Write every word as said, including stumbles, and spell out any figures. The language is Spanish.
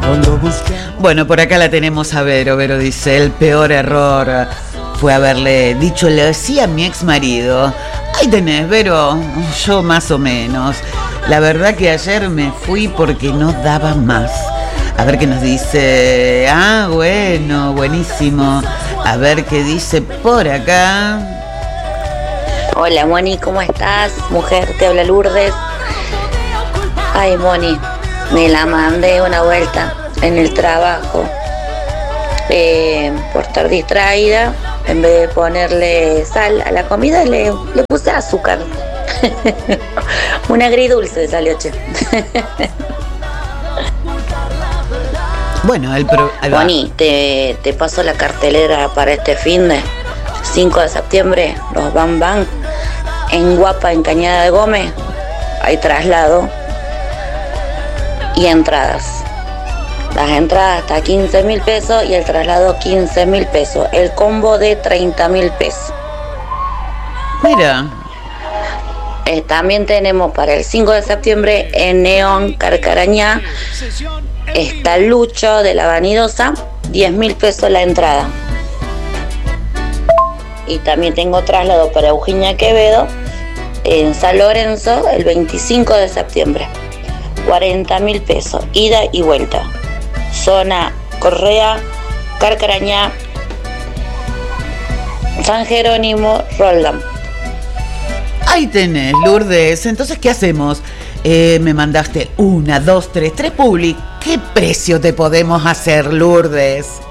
Bueno, por acá la tenemos a Vero. Vero dice, el peor error fue haberle dicho le sí a mi ex marido. Ahí tenés, Vero, yo más o menos. La verdad que ayer me fui porque no daba más. A ver qué nos dice. Ah, bueno, buenísimo. A ver qué dice por acá. Hola, Moni, ¿cómo estás? Mujer, te habla Lourdes. Ay, Moni, me la mandé una vuelta en el trabajo. Eh, por estar distraída, en vez de ponerle sal a la comida, le, le puse azúcar. Un agridulce salió, che. Bueno, el pro... Moni, te, te paso la cartelera para este fin de cinco de septiembre, los Bam Bam, en Guapa, en Cañada de Gómez. Hay traslado y entradas. Las entradas hasta quince mil pesos y el traslado quince mil pesos. El combo de treinta mil pesos. Mira. Eh, también tenemos para el cinco de septiembre en Neón, Carcarañá, está Lucho de la Vanidosa, diez mil pesos la entrada. Y también tengo traslado para Eugenia Quevedo en San Lorenzo el veinticinco de septiembre. cuarenta mil pesos, ida y vuelta. Zona Correa, Carcarañá, San Jerónimo, Roldán. Ahí tenés, Lourdes. Entonces, ¿qué hacemos? Eh, me mandaste una, dos, tres, tres publi. ¿Qué precio te podemos hacer, Lourdes?